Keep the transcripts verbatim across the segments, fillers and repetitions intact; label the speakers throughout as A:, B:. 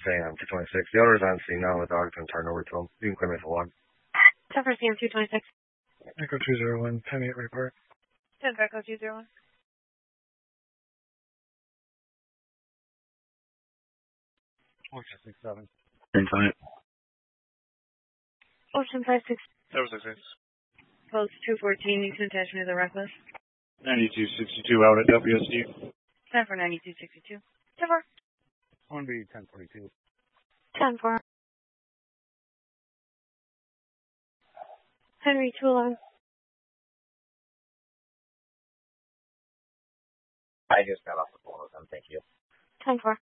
A: Sam, two twenty-six. The owner's on scene now. The dog's been turned over to him. You can claim it for one.
B: ten for Sam, two twenty-six.
C: Echo two zero one, ten eight report.
B: ten for Echo two zero one.
C: Ocean six seven.
D: ten five.
B: Ocean five six.
C: Seven six six.
B: Post two fourteen, you can attach me to the reckless.
C: ninety-two sixty-two out at W S D.
B: ten for ninety-two sixty-two. ten for.
C: one B ten forty-two.
B: ten for. Henry two eleven.
D: I just got off the phone with them, thank you.
B: ten for.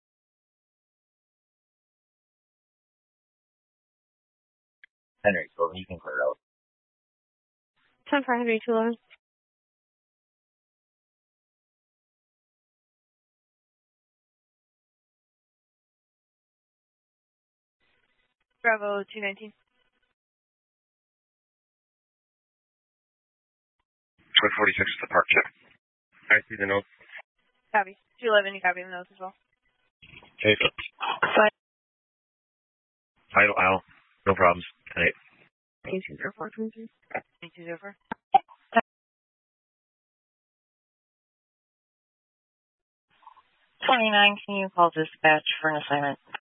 D: Henry, so you can clear it out.
B: ten for Henry two eleven. Bravo two nineteen.
A: Twin forty-six is the park check. I see the notes.
B: Copy. two eleven, you copy the notes as well.
A: Okay.
B: Fine.
A: Idle, idle. No problems. Hey.
B: two zero four twenty-three. two zero four.
E: twenty-nine, can you call dispatch for an assignment?